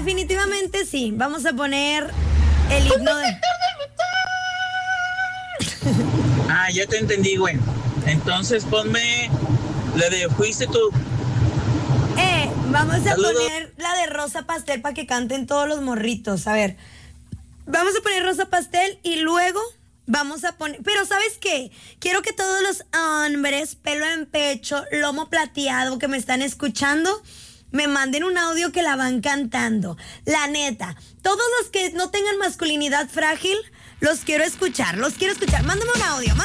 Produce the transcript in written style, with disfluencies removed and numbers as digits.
definitivamente sí. Vamos a poner el himno de... Ah, ya te entendí, güey. Entonces ponme la de Fuiste tú. Vamos a Saludos. poner la de Rosa Pastel para que canten todos los morritos. A ver, vamos a poner Rosa Pastel y luego vamos a poner... Pero ¿sabes qué? Quiero que todos los hombres, pelo en pecho, lomo plateado que me están escuchando, me manden un audio que la van cantando. La neta, todos los que no tengan masculinidad frágil, los quiero escuchar. Mándame un audio,